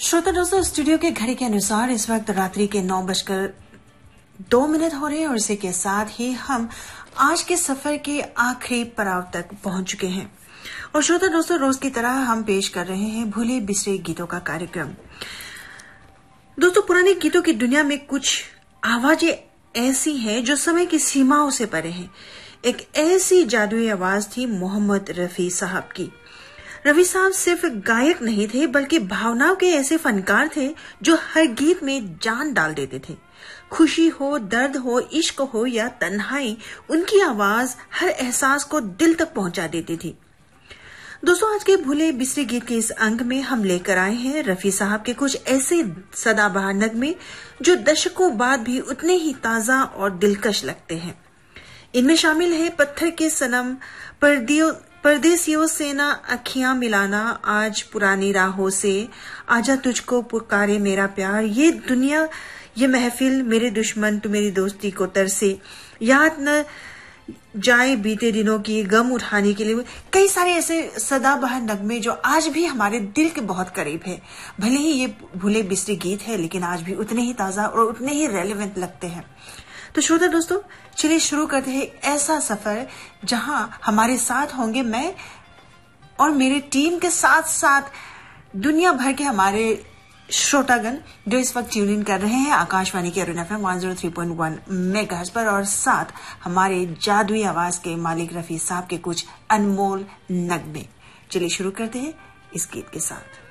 श्रोता दोस्तों, स्टूडियो के घड़ी के अनुसार इस वक्त रात्रि के 9:02 हो रहे हैं और इसी के साथ ही हम आज के सफर के आखिरी पड़ाव तक पहुंच चुके हैं। और श्रोता दोस्तों, रोज की तरह हम पेश कर रहे हैं भूले बिसरे गीतों का कार्यक्रम। दोस्तों, पुराने गीतों की दुनिया में कुछ आवाजें ऐसी हैं जो समय की सीमाओं से परे हैं। एक ऐसी जादुई आवाज थी मोहम्मद रफी साहब की। रफी साहब सिर्फ गायक नहीं थे, बल्कि भावनाओं के ऐसे फनकार थे जो हर गीत में जान डाल देते थे। खुशी हो, दर्द हो, इश्क हो या तन्हाई, उनकी आवाज हर एहसास को दिल तक पहुंचा देती थी। दोस्तों, आज के भूले बिसरे गीत के इस अंक में हम लेकर आए हैं रफी साहब के कुछ ऐसे सदाबहार नगमे जो दशकों बाद भी उतने ही ताजा और दिलकश लगते हैं। इनमें शामिल है पत्थर के सनम, परदेसियों से ना अखियां मिलाना, आज पुरानी राहों से, आजा तुझको पुकारे मेरा प्यार, ये दुनिया ये महफिल, मेरे दुश्मन तू मेरी दोस्ती को तरसे, याद न जाए बीते दिनों की, गम उठाने के लिए। कई सारे ऐसे सदाबहार नगमे जो आज भी हमारे दिल के बहुत करीब है। भले ही ये भूले बिसरे गीत है, लेकिन आज भी उतने ही ताजा और उतने ही रेलेवेंट लगते हैं। तो श्रोता दोस्तों, चलिए शुरू करते हैं ऐसा सफर जहां हमारे साथ होंगे मैं और मेरे टीम के साथ साथ दुनिया भर के हमारे श्रोतागण जो इस वक्त ट्यून इन कर रहे हैं आकाशवाणी के अरुण FM 103.1 मेगाहर्ट्ज पर, और साथ हमारे जादुई आवाज के मालिक रफी साहब के कुछ अनमोल नगमे। चलिए शुरू करते हैं इस गीत के साथ।